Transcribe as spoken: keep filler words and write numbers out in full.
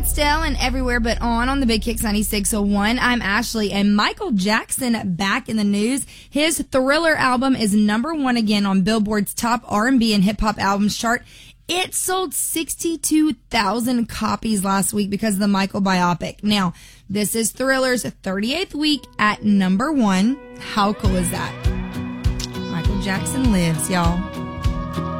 Scottsdale and everywhere but on on the Big Kicks ninety-six point one. I'm Ashley, and Michael Jackson back in the news. His Thriller album is number one again on Billboard's top R and B and hip-hop albums chart. It sold sixty-two thousand copies last week because of the Michael biopic. Now, this is Thriller's thirty-eighth week at number one. How cool is that? Michael Jackson lives, y'all.